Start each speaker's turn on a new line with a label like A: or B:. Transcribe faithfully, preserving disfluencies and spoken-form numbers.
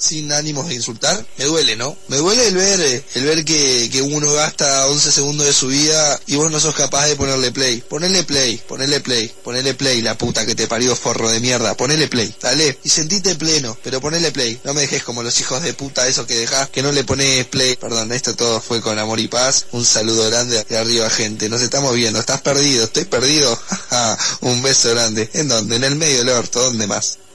A: sin ánimos de insultar, me duele, ¿no? Me duele el ver, el ver que, que uno gasta once segundos de su vida y vos no sos capaz de ponerle play. Ponele play, ponele play, ponele play, la puta que te parió, forro de mierda. Ponele play, dale, y sentite pleno, pero ponele play. No me dejes como los hijos de puta esos que dejás, que no le pones play. Perdón, esto todo fue con amor y paz. Un saludo grande de arriba, gente. Nos estamos viendo, estás perdido, estoy perdido. Un beso grande. ¿En dónde? En el medio del orto, ¿dónde más?